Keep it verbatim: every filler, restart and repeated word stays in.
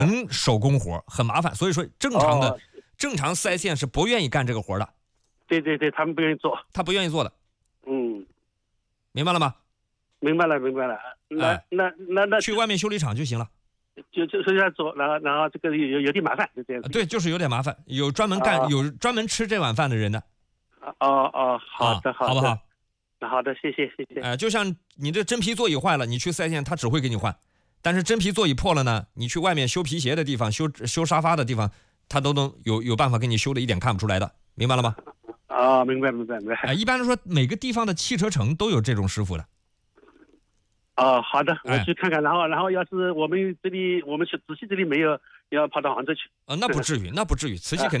嗯，手工活很麻烦，所以说正常的、 哦、 正常四 S 店是不愿意干这个活的。 对对对，他们不愿意做， 他不愿意做的。 嗯， 明白了吗？ 明白了，明白了。那、 哎、 那那那去外面修理厂就行了。 就就是要做，然后然后这个有有点麻烦，就这样子。 对，就是有点麻烦，有专门干、啊、有专门吃这碗饭的人的。 哦哦，好的、啊、好的， 好不好？ 好的，谢谢谢谢。 哎、呃，就像你这真皮座椅坏了，你去四 S 店他只会给你换，但是真皮座椅破了呢，你去外面修皮鞋的地方、修修沙发的地方，他都能有有办法给你修的一点看不出来的，明白了吗？ 啊、哦，明白明白明白。 哎、呃，一般来说每个地方的汽车城都有这种师傅的。 哦，好的，我去看看，然后，然后要是我们这里，我们是慈溪这里没有，要跑到杭州去。 呃，那不至于，那不至于，慈溪肯定。